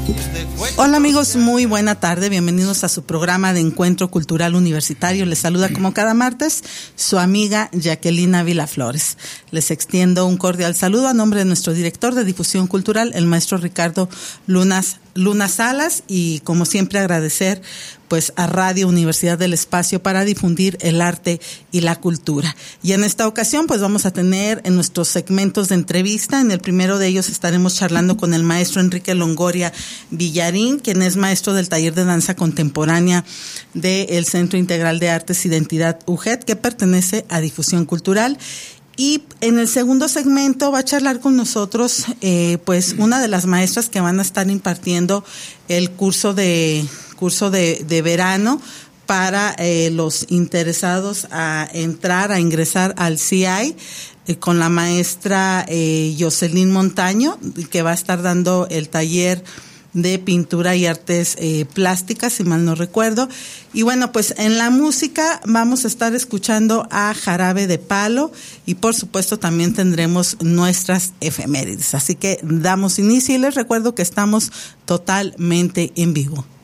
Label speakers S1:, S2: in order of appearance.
S1: Hola amigos, muy buena tarde, bienvenidos a su programa de Encuentro Cultural Universitario. Les saluda como cada martes su amiga Jacqueline Ávila Flores. Les extiendo un cordial saludo a nombre de nuestro director de difusión cultural, el maestro Ricardo Luna Salas, y como siempre agradecer pues a Radio Universidad del Espacio para difundir el arte y la cultura. Y en esta ocasión pues vamos a tener en nuestros segmentos de entrevista. En el primero de ellos estaremos charlando con el maestro Enrique Longoria Villarín, quien es maestro del taller de danza contemporánea del Centro Integral de Artes Identidad UGED, que pertenece a Difusión Cultural. Y en el segundo segmento va a charlar con nosotros pues una de las maestras que van a estar impartiendo el curso de verano para los interesados a ingresar al CI, con la maestra Jocelyn Montaño, que va a estar dando el taller de pintura y artes plásticas, si mal no recuerdo. Y bueno, pues en la música vamos a estar escuchando a Jarabe de Palo y por supuesto también tendremos nuestras efemérides. Así que damos inicio y les recuerdo que estamos totalmente en vivo.